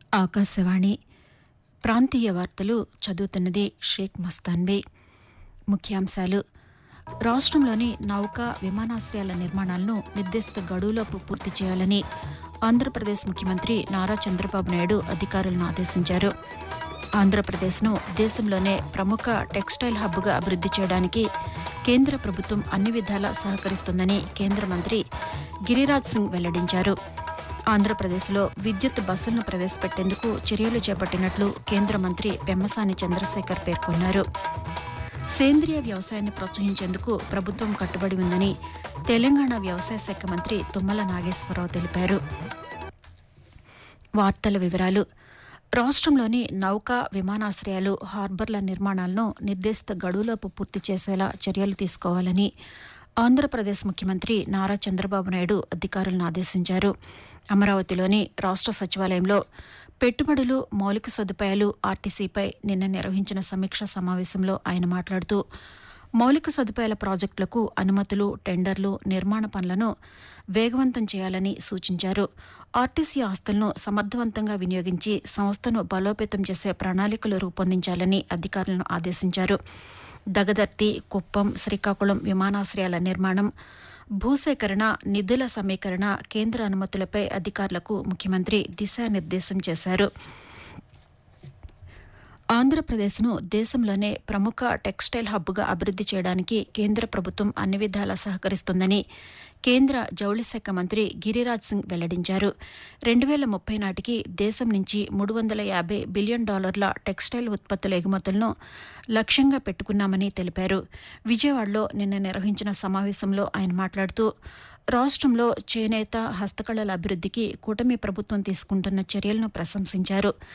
ఆకాశవాణి ప్రాంతీయ వార్తలు చదువుతున్నది షేక్ మస్తాన్బీ. ముఖ్యాంశాలు: రాష్ట్రంలోని నౌకా విమానాశ్రయాల నిర్మాణాలను నిర్దిష్ట గడువులోపు పూర్తి చేయాలని ఆంధ్రప్రదేశ్ ముఖ్యమంత్రి నారా చంద్రబాబు నాయుడు అధికారులను ఆదేశించారు. ఆంధ్రప్రదేశ్ను దేశంలోనే ప్రముఖ టెక్స్టైల్ హబ్గా అభివృద్ది చేయడానికి కేంద్ర ప్రభుత్వం అన్ని విధాలా సహకరిస్తుందని కేంద్ర మంత్రి గిరిరాజ్ సింగ్ వెల్లడించారు. ఆంధ్రప్రదేశ్లో విద్యుత్ బస్సులను ప్రవేశపెట్టేందుకు చర్యలు చేపట్టినట్లు కేంద్ర మంత్రి పెమ్మసాని చంద్రశేఖర్ పేర్కొన్నారు. సేంద్రియ వ్యవసాయాన్ని ప్రోత్సహించేందుకు ప్రభుత్వం కట్టుబడి ఉందని తెలంగాణ వ్యవసాయ శాఖ మంత్రి తుమ్మల నాగేశ్వరరావు తెలిపారు. వార్తల వివరాలు: రాష్ట్రంలోని నౌకా విమానాశ్రయాలు, హార్బర్ల నిర్మాణాలను నిర్దేశిత గడువులోపు పూర్తి చేసేలా చర్యలు తీసుకోవాలని ఆంధ్రప్రదేశ్ ముఖ్యమంత్రి నారా చంద్రబాబు నాయుడు అధికారులను ఆదేశించారు. అమరావతిలోని రాష్ట్ర సచివాలయంలో పెట్టుబడులు, మౌలిక సదుపాయాలు, ఆర్టీసీపై నిన్న నిర్వహించిన సమీక్షా సమావేశంలో ఆయన మాట్లాడుతూ మౌలిక సదుపాయాల ప్రాజెక్టులకు అనుమతులు, టెండర్లు, నిర్మాణ పనులను వేగవంతం చేయాలని సూచించారు. ఆర్టీసీ ఆస్తులను సమర్థవంతంగా వినియోగించి సంస్థను బలోపేతం చేసే ప్రణాళికలు రూపొందించాలని అధికారులను ఆదేశించారు. దగదర్తి, కుప్పం, శ్రీకాకుళం విమానాశ్రయాల నిర్మాణం, భూసేకరణ, నిధుల సమీకరణ, కేంద్ర అనుమతులపై అధికారులకు ముఖ్యమంత్రి దిశానిర్దేశం చేశారు. ఆంధ్రప్రదేశ్ను దేశంలోనే ప్రముఖ టెక్స్టైల్ హబ్గా అభివృద్ది చేయడానికి కేంద్ర ప్రభుత్వం అన్ని విధాలా సహకరిస్తుందని కేంద్ర జౌళి శాఖ మంత్రి గిరిరాజ్ సింగ్ వెల్లడించారు. 2030 నాటికి దేశం నుంచి $350 బిలియన్ టెక్స్టైల్ ఉత్పత్తుల ఎగుమతులను లక్ష్యంగా పెట్టుకున్నామని తెలిపారు. విజయవాడలో నిన్న నిర్వహించిన సమావేశంలో ఆయన మాట్లాడుతూ రాష్ట్రంలో చేనేత, హస్తకళల అభివృద్దికి కూటమి ప్రభుత్వం తీసుకుంటున్న చర్యలను ప్రశంసించారు.